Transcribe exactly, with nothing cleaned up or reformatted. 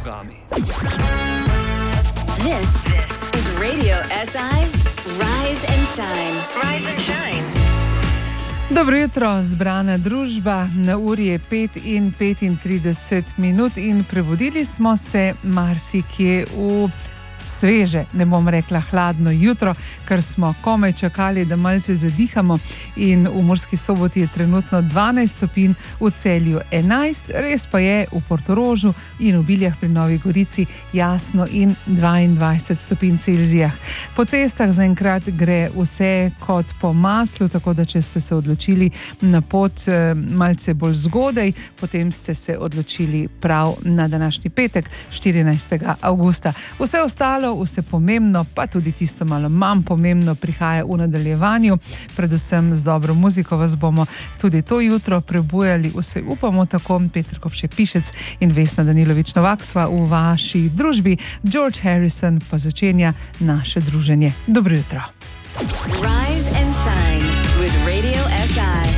nogami. This is Radio S I. Rise and shine. Rise and shine. Dobro jutro, zbrana družba. Na uri je pet in petintrideset minut in prebudili smo se marsikje v sveže, ne bom rekla hladno jutro, ker smo komaj čakali, da malce zadihamo, in v Murski Soboti je trenutno dvanajst stopinj, v Celju enajst, res pa je v Portorožu in v Biljah pri Novi Gorici jasno in dvaindvajset stopinj Celzija. Po cestah zaenkrat gre vse kot po maslu, tako da če ste se odločili na pot malce bolj zgodaj, potem ste se odločili prav na današnji petek, štirinajstega avgusta. Vse ostalo, vse pomembno, pa tudi tisto malo manj pomembno prihaja v nadaljevanju. Predvsem z dobro muziko vas bomo tudi to jutro prebujali, vse upamo tako. Peter Kopše Pišec in Vesna Danilovič Novak sva v vaši družbi, George Harrison pa začenja naše druženje. Dobro jutro. Rise and shine with Radio S I.